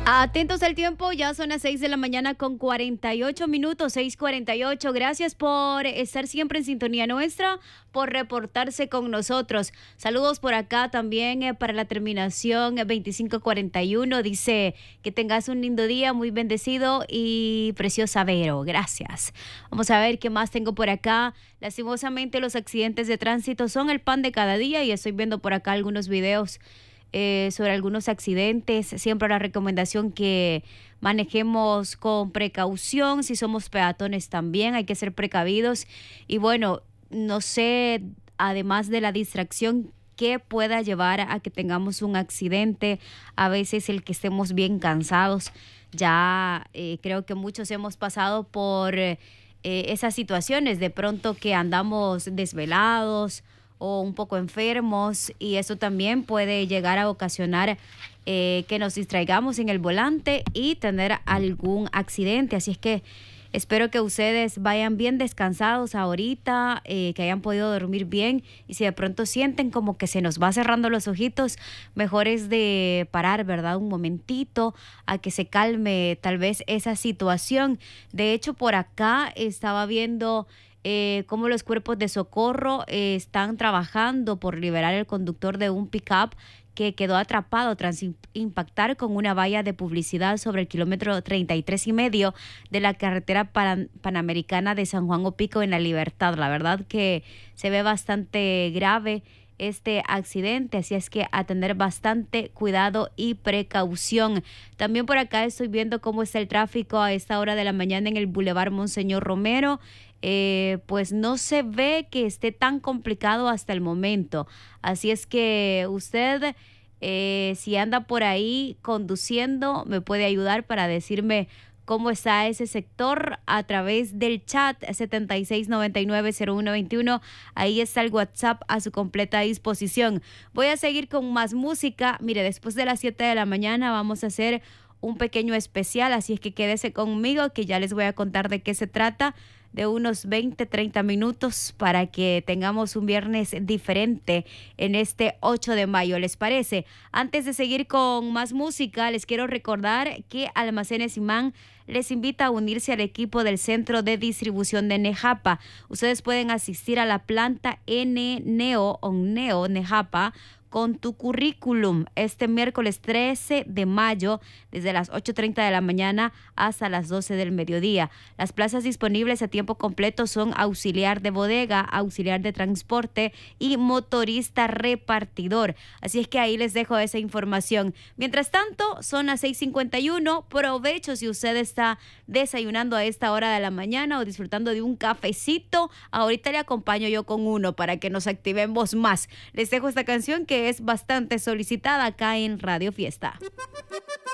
Atentos al tiempo, ya son las 6 de la mañana con 48 minutos, 6:48. Gracias por estar siempre en sintonía nuestra, por reportarse con nosotros. Saludos por acá también para la terminación 2541. Dice que tengas un lindo día, muy bendecido y preciosa Vero. Gracias. Vamos a ver qué más tengo por acá. Lastimosamente los accidentes de tránsito son el pan de cada día y estoy viendo por acá algunos videos sobre algunos accidentes. Siempre la recomendación que manejemos con precaución. Si somos peatones también hay que ser precavidos. Y bueno, no sé, además de la distracción que pueda llevar a que tengamos un accidente, a veces el que estemos bien cansados. Ya creo que muchos hemos pasado por esas situaciones, de pronto que andamos desvelados o un poco enfermos, y eso también puede llegar a ocasionar que nos distraigamos en el volante y tener algún accidente. Así es que espero que ustedes vayan bien descansados ahorita, que hayan podido dormir bien, y si de pronto sienten como que se nos va cerrando los ojitos, mejor es de parar, ¿verdad? Un momentito a que se calme tal vez esa situación. De hecho, por acá estaba viendo cómo los cuerpos de socorro están trabajando por liberar el conductor de un pick-up que quedó atrapado tras impactar con una valla de publicidad sobre el kilómetro 33.5 de la carretera panamericana de San Juan Opico en La Libertad. La verdad que se ve bastante grave este accidente, así es que a tener bastante cuidado y precaución. También por acá estoy viendo cómo está el tráfico a esta hora de la mañana en el Boulevard Monseñor Romero. Pues no se ve que esté tan complicado hasta el momento. Así es que usted, si anda por ahí conduciendo, me puede ayudar para decirme cómo está ese sector a través del chat 76990121. Ahí está el WhatsApp a su completa disposición. Voy a seguir con más música. Mire, después de las 7 de la mañana vamos a hacer un pequeño especial, así es que quédese conmigo que ya les voy a contar de qué se trata, de unos 20-30 minutos para que tengamos un viernes diferente en este 8 de mayo. ¿Les parece? Antes de seguir con más música, les quiero recordar que Almacenes Imán les invita a unirse al equipo del Centro de Distribución de Nejapa. Ustedes pueden asistir a la planta Neo Nejapa con tu currículum este miércoles 13 de mayo desde las 8:30 de la mañana hasta las 12 del mediodía. Las plazas disponibles a tiempo completo son auxiliar de bodega, auxiliar de transporte y motorista repartidor. Así es que ahí les dejo esa información. Mientras tanto, son las 6:51. Provecho si usted está desayunando a esta hora de la mañana o disfrutando de un cafecito. Ahorita le acompaño yo con uno para que nos activemos más. Les dejo esta canción que es bastante solicitada acá en Radio Fiesta.